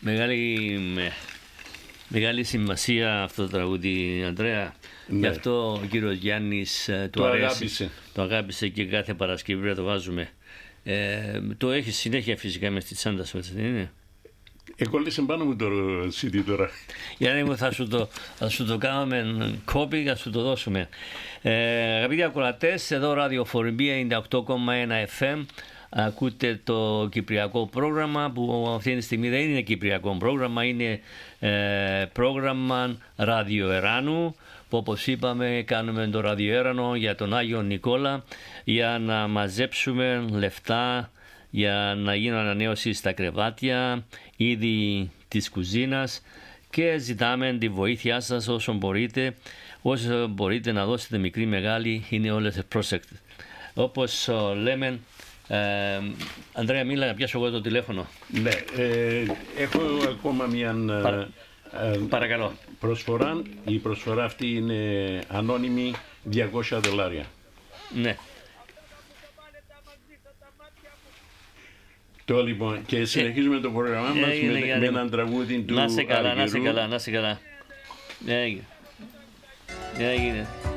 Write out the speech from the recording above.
Μεγάλη σημασία αυτό το τραγούδι, Ανδρέα. Ναι. Γι' αυτό ο κύριος Γιάννης το αγάπησε και κάθε Παρασκευή το βάζουμε. Το έχει συνέχεια φυσικά μες στη τσάντα σου, έτσι δεν είναι? Κόλλησε πάνω μου το CD τώρα. Γιάννη μου, θα σου το κάνουμε κόπη, θα σου το δώσουμε. Αγαπητοί ακροατές, εδώ ραδιοφορμία 98,1 FM. Ακούτε το κυπριακό πρόγραμμα που αυτή τη στιγμή δεν είναι κυπριακό πρόγραμμα, είναι πρόγραμμα ραδιοεράνου, που όπως είπαμε κάνουμε το ραδιοέρανο για τον Άγιο Νικόλα για να μαζέψουμε λεφτά για να γίνουν ανανέωση στα κρεβάτια, είδη της κουζίνας, και ζητάμε τη βοήθειά σας όσο μπορείτε να δώσετε, μικρή μεγάλη, είναι όλες πρόσεκτες. Όπως λέμε, Ανδρέα, μίλα να πιάσω εγώ το τηλέφωνο. Ναι, έχω ακόμα μια παρακαλώ. Προσφορά. Η προσφορά αυτή είναι ανώνυμη, $200. Ναι. Το λοιπόν, και συνεχίζουμε το πρόγραμμά μας με έναν τραγούδι του Να σε καλά, Αργυρού. να σε καλά. Έγινε.